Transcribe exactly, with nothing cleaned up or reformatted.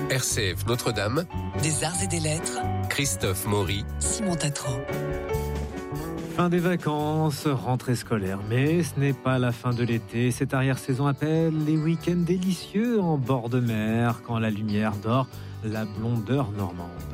R C F Notre-Dame, Des arts et des lettres, Christophe Maury, Simon Tatran. Fin des vacances, rentrée scolaire, mais ce n'est pas la fin de l'été. Cette arrière-saison appelle les week-ends délicieux en bord de mer, quand la lumière dort la blondeur normande.